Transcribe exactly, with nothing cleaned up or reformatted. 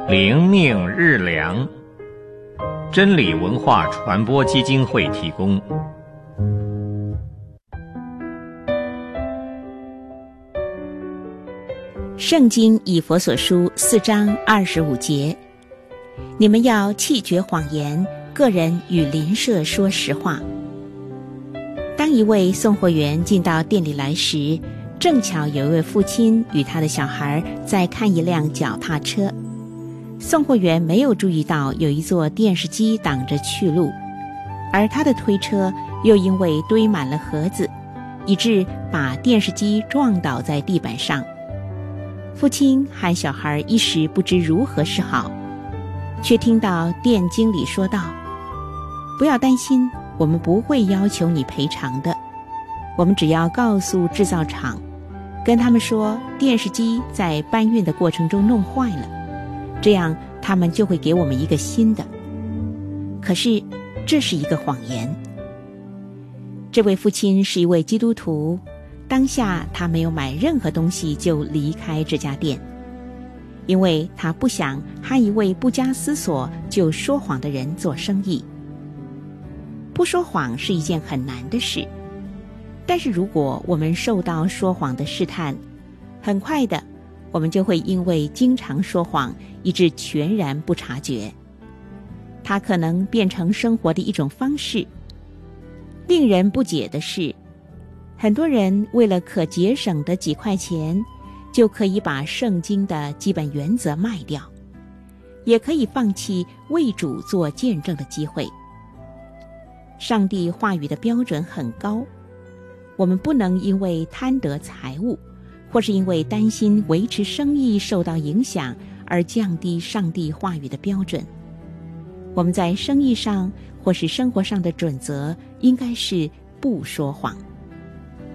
灵命日粮，真理文化传播基金会提供。 圣经以弗所书四章二十五节，你们要弃绝谎言，个人与邻舍说实话。当一位送货员进到店里来时，正巧有一位父亲与他的小孩在看一辆脚踏车。送货员没有注意到有一座电视机挡着去路，而他的推车又因为堆满了盒子，以致把电视机撞倒在地板上。父亲和小孩一时不知如何是好，却听到店经理说道：不要担心，我们不会要求你赔偿的，我们只要告诉制造厂，跟他们说电视机在搬运的过程中弄坏了，这样他们就会给我们一个新的。可是这是一个谎言。这位父亲是一位基督徒，当下他没有买任何东西就离开这家店，因为他不想和一位不加思索就说谎的人做生意。不说谎是一件很难的事，但是如果我们受到说谎的试探，很快的我们就会因为经常说谎以致全然不察觉，它可能变成生活的一种方式。令人不解的是，很多人为了可节省的几块钱，就可以把圣经的基本原则卖掉，也可以放弃为主做见证的机会。上帝话语的标准很高，我们不能因为贪得财物，或是因为担心维持生意受到影响而降低上帝话语的标准。我们在生意上或是生活上的准则应该是不说谎。